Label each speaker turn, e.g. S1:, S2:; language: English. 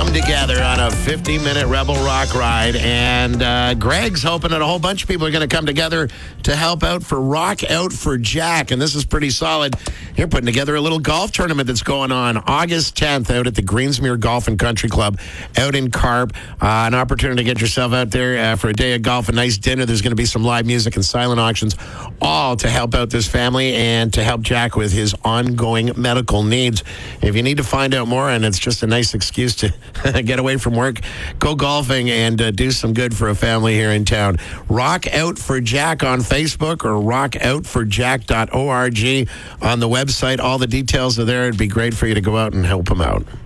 S1: come together on a 50-minute Rebel Rock ride. And Greg's hoping that a whole bunch of people are going to come together to help out for Rock Out for Jack. And this is pretty solid. You're putting together a little golf tournament that's going on August 10th out at the Greensmere Golf and Country Club out in Carp. An opportunity to get yourself out there for a day of golf, a nice dinner. There's going to be some live music and silent auctions, all to help out this family and to help Jack with his ongoing medical needs. If you need to find out more, and it's just a nice excuse to get away from work, go golfing and do some good for a family here in town. Rock Out for Jack on Facebook or rockoutforjack.org on the website. All the details are there. It'd be great for you to go out and help him out.